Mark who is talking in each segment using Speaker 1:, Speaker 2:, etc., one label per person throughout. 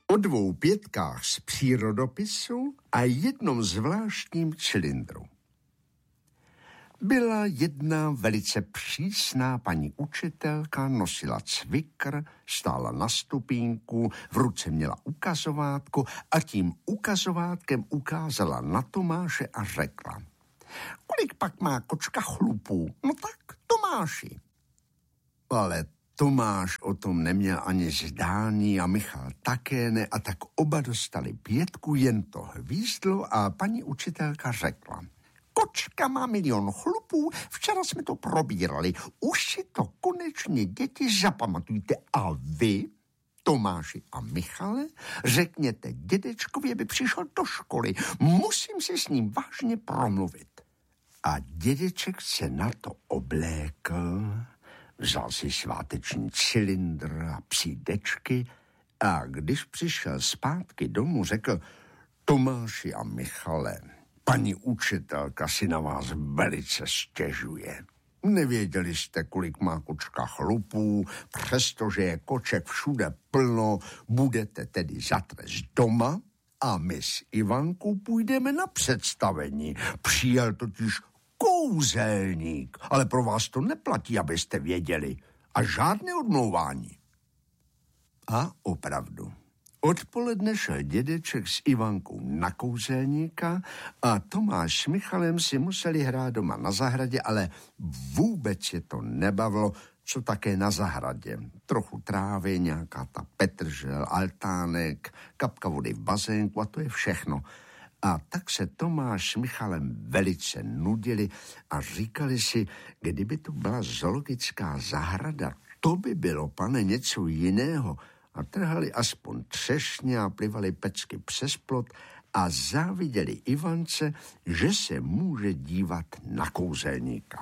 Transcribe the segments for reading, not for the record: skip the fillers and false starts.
Speaker 1: o 2 pětkách z přírodopisu a jednom zvláštním cylindru. Byla jedna velice přísná paní učitelka, nosila cvikr, stála na stupínku, v ruce měla ukazovátko a tím ukazovátkem ukázala na Tomáše a řekla: kolik pak má kočka chlupů? No tak, Tomáši. Ale Tomáš o tom neměl ani zdání a Michal také ne, a tak oba dostali 5, jen to hvízdlo a paní učitelka řekla: kočka má 1 000 000 chlupů, včera jsme to probírali, už si to konečně, děti, zapamatujte. A vy, Tomáši a Michale, řekněte dědečkovi, aby přišel do školy, musím si s ním vážně promluvit. A dědeček se na to oblékl, vzal si sváteční cylindr a psí dečky a když přišel zpátky domů, řekl: Tomáši a Michale, paní učitelka si na vás velice stěžuje. Nevěděli jste, kolik má kočka chlupů, přestože je koček všude plno, budete tedy za trest doma a my s Ivankou půjdeme na představení. Přijel totiž kouzelník, ale pro vás to neplatí, abyste věděli. A žádné odmlouvání. A opravdu. Odpoledne šel dědeček s Ivankou na kouzelníka a Tomáš s Michalem si museli hrát doma na zahradě, ale vůbec je to nebavilo, co také na zahradě. Trochu trávy, nějaká ta petržel, altánek, kapka vody v bazénku a to je všechno. A tak se Tomáš s Michalem velice nudili a říkali si, kdyby to byla zoologická zahrada, to by bylo, pane, něco jiného. A trhali aspoň třešně a plivali pecky přes plot a záviděli Ivance, že se může dívat na kouzelníka.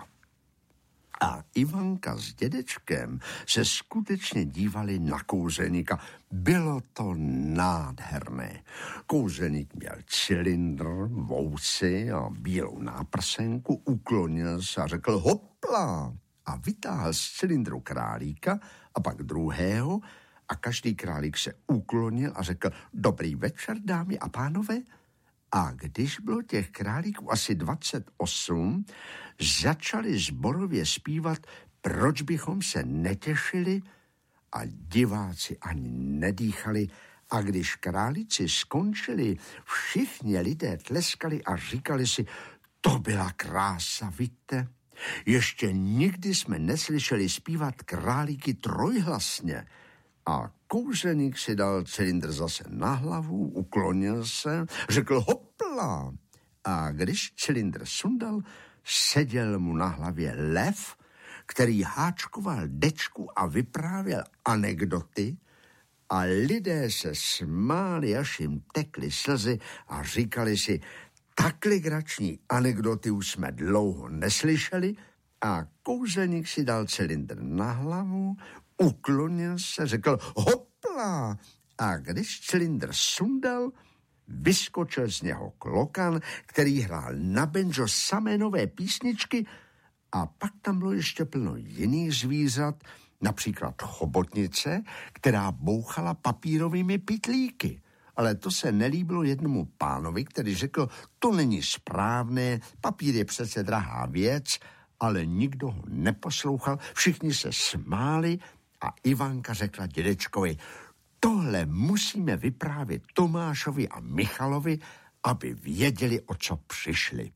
Speaker 1: A Ivanka s dědečkem se skutečně dívali na kouzelníka. Bylo to nádherné. Kouzelník měl cylindr, vousy a bílou náprsenku, uklonil se a řekl hopla a vytáhl z cylindru králíka a pak druhého a každý králík se uklonil a řekl dobrý večer, dámy a pánové. A když bylo těch králíků asi 28, začali sborově zpívat Proč bychom se netěšili, a diváci ani nedýchali. A když králíci skončili, všichni lidé tleskali a říkali si, to byla krása, vidíte? Ještě nikdy jsme neslyšeli zpívat králíky trojhlasně. A kouzelník si dal cylindr zase na hlavu, uklonil se, řekl hopla. A když cylindr sundal, seděl mu na hlavě lev, který háčkoval dečku a vyprávěl anekdoty a lidé se smáli, až jim tekly slzy a říkali si, tak legrační anekdoty už jsme dlouho neslyšeli. A kouzelník si dal cylindr na hlavu, uklonil se, řekl hopla. A když cylindr sundal, vyskočil z něho klokan, který hrál na banjo samé nové písničky a pak tam bylo ještě plno jiných zvířat, například chobotnice, která bouchala papírovými pytlíky. Ale to se nelíbilo jednomu pánovi, který řekl, to není správné, papír je přece drahá věc, ale nikdo ho neposlouchal, všichni se smáli a Ivanka řekla dědečkovi, tohle musíme vyprávět Tomášovi a Michalovi, aby věděli, o co přišli.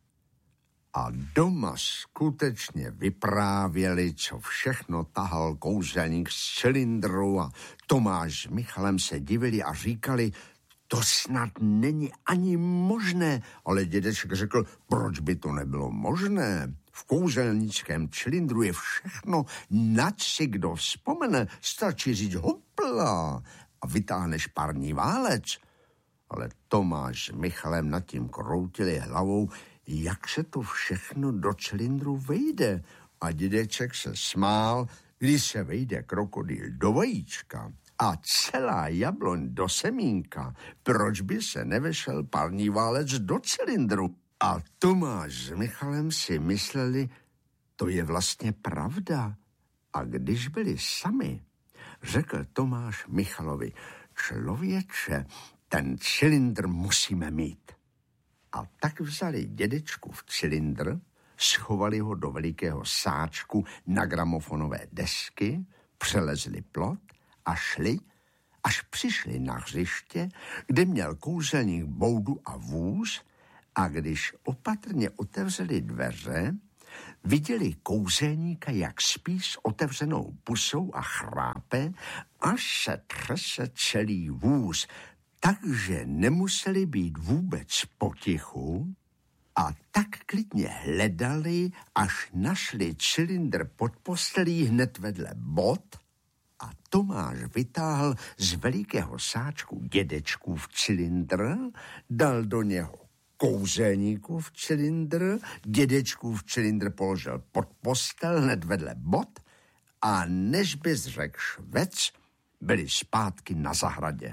Speaker 1: A doma skutečně vyprávěli, co všechno tahal kouzelník z cylindru a Tomáš s Michalem se divili a říkali, to snad není ani možné, ale dědeček řekl, proč by to nebylo možné? V kouzelnickém cylindru je všechno, nač si kdo vzpomene, stačí říct hopla a vytáhneš parní válec. Ale Tomáš s Michalem nad tím kroutili hlavou, jak se to všechno do cylindru vejde. A dědeček se smál, když se vejde krokodýl do vajíčka a celá jabloň do semínka, proč by se nevešel parní válec do cylindru? A Tomáš s Michalem si mysleli, to je vlastně pravda. A když byli sami, řekl Tomáš Michalovi, člověče, ten cylindr musíme mít. A tak vzali dědečkův cylindr, schovali ho do velikého sáčku na gramofonové desky, přelezli plot a šli, až přišli na hřiště, kde měl kouzelník boudu a vůz, a když opatrně otevřeli dveře, viděli kouzelníka, jak spí s otevřenou pusou a chrápe, až se třese celý vůz, takže nemuseli být vůbec potichu a tak klidně hledali, až našli cylindr pod postelí hned vedle bod a Tomáš vytáhl z velikého sáčku dědečkův cylindr, dal do něho kouzelníkův cylindr, dědečkův cylindr položil pod postel hned vedle bod a než bys řekl švec, byli zpátky na zahradě.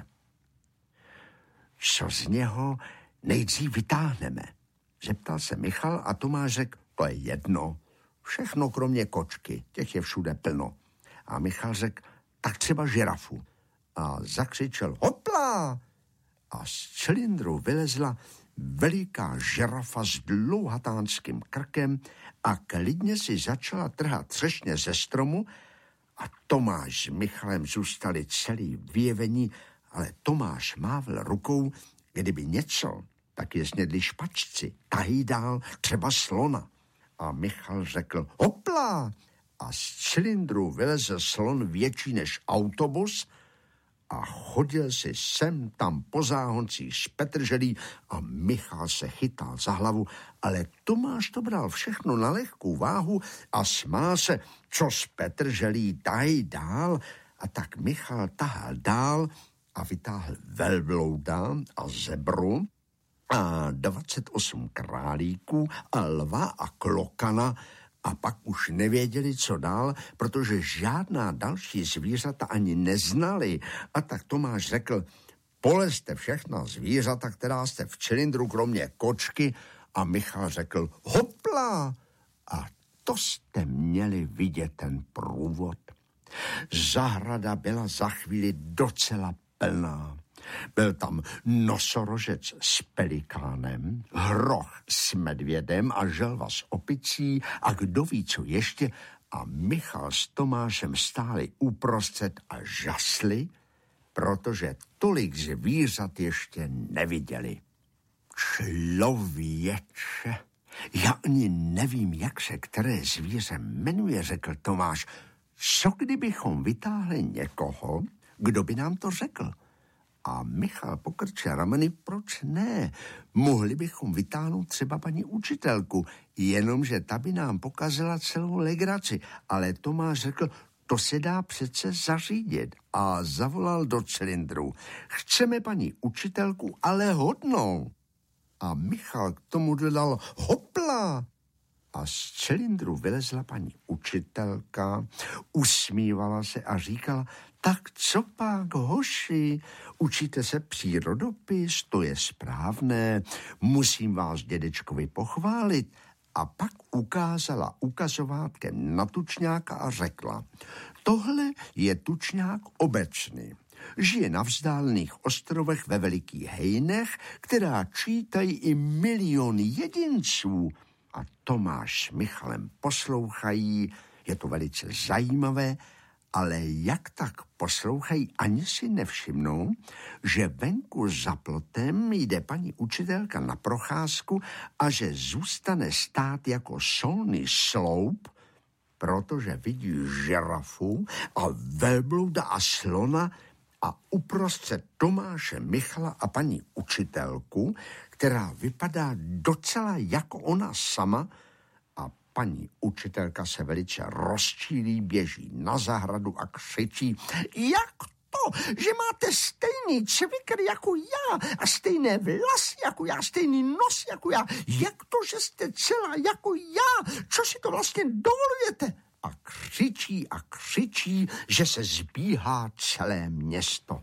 Speaker 1: Co z něho nejdřív vytáhneme? Zeptal se Michal a Tomáš řekl, to je jedno, všechno kromě kočky, těch je všude plno. A Michal řekl, tak třeba žirafu. A zakřičel, hopla! A z cylindru vylezla veliká žirafa s dlouhatánským krkem a klidně si začala trhat třešně ze stromu a Tomáš s Michalem zůstali celý vyjevení, ale Tomáš mávl rukou, kdyby něco, tak je snědli špačci, tahy dál, třeba slona. A Michal řekl, hopla! A z cylindru vylezl slon větší než autobus a chodil si sem tam po záhoncích z petrželí a Michal se chytal za hlavu, ale Tomáš to bral všechno na lehkou váhu a smál se, co z petrželí tahy dál, a tak Michal tahal dál a vytáhl velblouda a zebru a 28 králíků a lva a klokana a pak už nevěděli, co dál, protože žádná další zvířata ani neznali. A tak Tomáš řekl, polezte všechna zvířata, která jste v cylindru, kromě kočky. A Michal řekl, hopla! A to jste měli vidět ten průvod. Zahrada byla za chvíli docela plná. Byl tam nosorožec s pelikánem, hroch s medvědem a želva s opicí a kdo ví, co ještě. A Michal s Tomášem stáli uprostřed a žasli, protože tolik zvířat ještě neviděli. Člověče, já ani nevím, jak se které zvíře jmenuje, řekl Tomáš. Co kdybychom vytáhli někoho, kdo by nám to řekl? A Michal pokrčil rameny, proč ne? Mohli bychom vytáhnout třeba paní učitelku, jenomže ta by nám pokazila celou legraci. Ale Tomáš řekl, to se dá přece zařídit. A zavolal do cylindru. Chceme paní učitelku, ale hodnou. A Michal k tomu dodal, hopla! A z cylindru vylezla paní učitelka, usmívala se a říkala, tak co pak, hoši, učíte se přírodopis, to je správné, musím vás dědečkovi pochválit. A pak ukázala ukazovátkem na tučňáka a řekla, tohle je tučňák obecný. Žije na vzdálených ostrovech ve velikých hejnech, která čítají i miliony jedinců. A Tomáš s Michalem poslouchají, je to velice zajímavé, ale jak tak poslouchají, ani si nevšimnou, že venku za plotem jde paní učitelka na procházku a že zůstane stát jako solný sloup, protože vidí žirafu a velblouda a slona a uprostřed Tomáše, Michala a paní učitelku, která vypadá docela jako ona sama, a paní učitelka se velice rozčílí, běží na zahradu a křičí, jak to, že máte stejný cvikr jako já a stejné vlasy jako já, stejný nos jako já, jak to, že jste celá jako já, co si to vlastně dovolujete? A křičí, že se zbíhá celé město.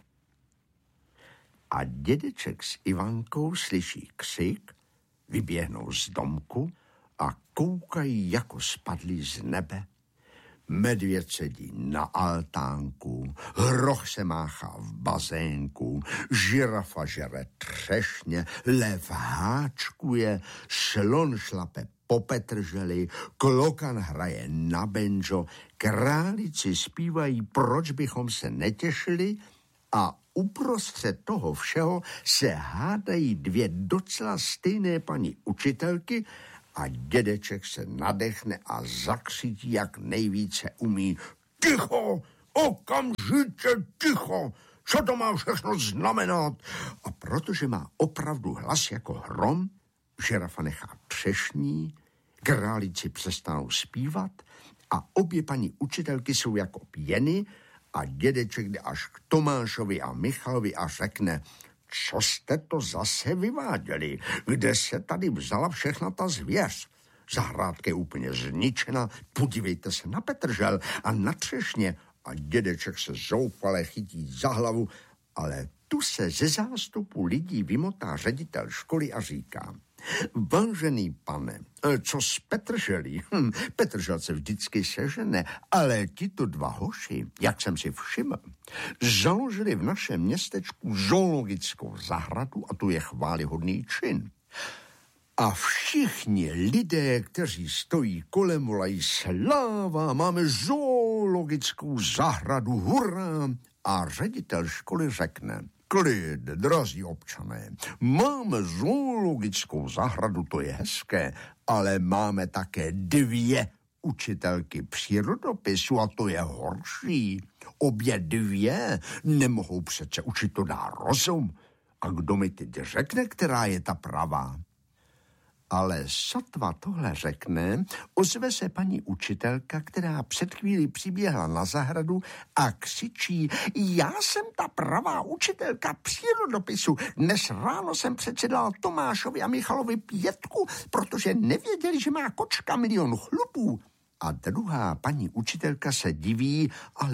Speaker 1: A dědeček s Ivankou slyší křik, vyběhnou z domku a koukají jako spadlí z nebe. medvěd sedí na altánku, hroch se máchá v bazénku, žirafa žere třešně, lev háčkuje, slon šlape po petrželi, klokan hraje na banjo, králici zpívají, proč bychom se netěšili, a uprostřed toho všeho se hádají dvě docela stejné paní učitelky a dědeček se nadechne a zakřítí, jak nejvíce umí. Ticho! Okamžitě ticho! Co to má všechno znamenat? A protože má opravdu hlas jako hrom, žirafa nechá třešní, králici přestanou zpívat a obě paní učitelky jsou jako pěny a dědeček jde až k Tomášovi a Michalovi a řekne: co jste to zase vyváděli? Kde se tady vzala všechna ta zvěř? Zahrádka je úplně zničena, podívejte se na petržel a na třešně. A dědeček se zoufale chytí za hlavu, ale tu se ze zástupu lidí vymotá ředitel školy a říká: vážený pane, co s petrželí? Petržel se vždycky sežene, ale tito dva hoši, jak jsem si všiml, založili v našem městečku zoologickou zahradu a to je chvályhodný čin. A všichni lidé, kteří stojí kolem, volají: sláva, máme zoologickou zahradu, hurá! A ředitel školy řekne: klid, drazí občané, máme zoologickou zahradu, to je hezké, ale máme také dvě učitelky přírodopisu a to je horší. Obě dvě nemohou přece učit, to dá rozum. A kdo mi teď řekne, která je ta pravá? Ale sotva tohle řekne, ozve se paní učitelka, která před chvílí přiběhla na zahradu a křičí: já jsem ta pravá učitelka přírodopisu. Dnes ráno jsem přečetla Tomášovi a Michalovi 5, protože nevěděli, že má kočka 1 000 000 chlupů. A druhá paní učitelka se diví: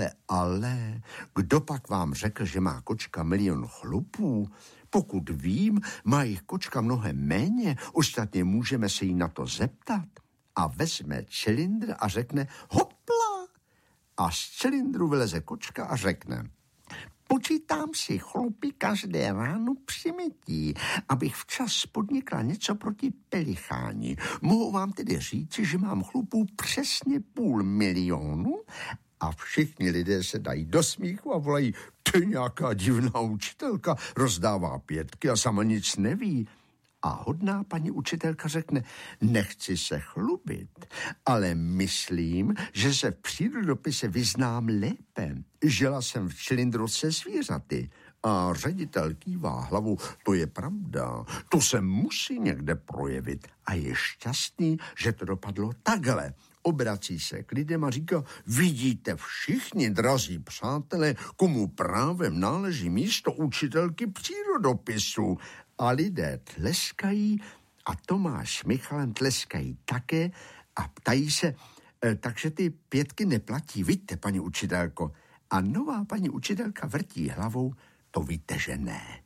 Speaker 1: ale, kdo pak vám řekl, že má kočka 1 000 000 chlupů? Pokud vím, má jich kočka mnohem méně, ostatně můžeme se jí na to zeptat. A vezme cylindr a řekne: hopla! A z cylindru vyleze kočka a řekne: počítám si chlupy každé ráno při mytí, abych včas podnikla něco proti pelicháni. Mohu vám tedy říci, že mám chlupů přesně 500 000 a všichni lidé se dají do smíchu a volají: ty nějaká divná učitelka, rozdává 5 a sama nic neví. A hodná paní učitelka řekne: nechci se chlubit, ale myslím, že se v přírodopise vyznám lépe. Žila jsem v cylindru se zvířaty. A ředitel kývá hlavou: to je pravda, to se musí někde projevit. A je šťastný, že to dopadlo takhle. Obrací se k lidem a říká: vidíte všichni, drazí přátelé, komu právem náleží místo učitelky přírodopisu. A lidé tleskají a Tomáš s Michalem tleskají také a ptají se: takže ty 5 neplatí, vidíte, paní učitelko? A nová paní učitelka vrtí hlavou: to víte, že ne.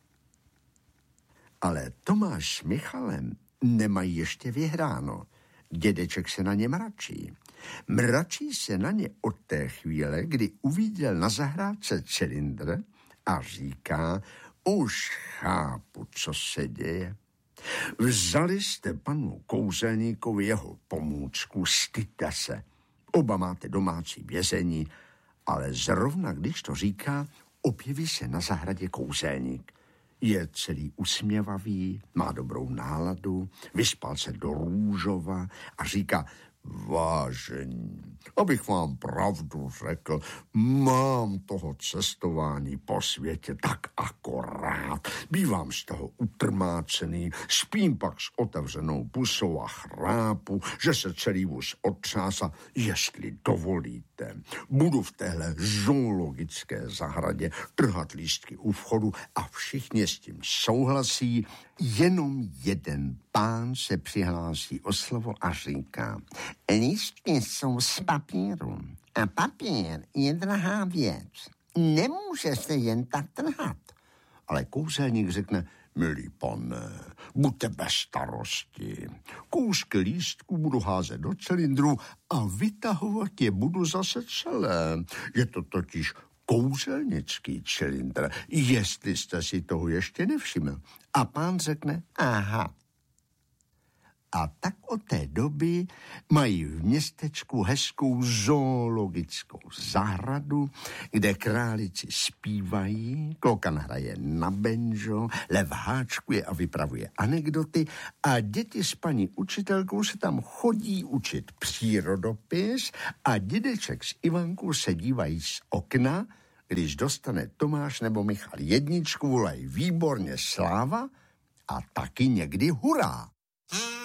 Speaker 1: Ale Tomáš s Michalem nemají ještě vyhráno. Dědeček se na ně mračí. Mračí se na ně od té chvíle, kdy uviděl na zahrádce cylindr a říká: už chápu, co se děje. Vzali jste panu kouzelníkovi jeho pomůcku, styďte se. Oba máte domácí vězení, ale zrovna když to říká, objeví se na zahradě kouzelník. Je celý usměvavý, má dobrou náladu, vyspal se do růžova a říká: vážení, abych vám pravdu řekl, mám toho cestování po světě tak akorát. Bývám z toho utrmácený, spím pak s otevřenou pusou a chrápu, že se celý vůz otřásá. Jestli dovolíte, budu v téhle zoologické zahradě trhat lístky u vchodu a všichni s tím souhlasí. Jenom jeden pán se přihlásí o slovo a říká: lístky jsou z papíru a papír je drahá věc. Nemůže se jen tak trhat. Ale kouzelník řekne: Milý pane, buďte bez starosti. Kousky lístků budu házet do cylindru a vytahovat je budu zase celé. Je to totiž kouzelnický cylindr, jestli jste si toho ještě nevšiml. A pán řekne, aha. A tak od té doby mají v městečku hezkou zoologickou zahradu, kde králici zpívají, klokan hraje na banjo, lev háčkuje a vypravuje anekdoty a děti s paní učitelkou se tam chodí učit přírodopis a dědeček s Ivankou se dívají z okna, když dostane Tomáš nebo Michal jedničku, volají výborně sláva a taky někdy hurá.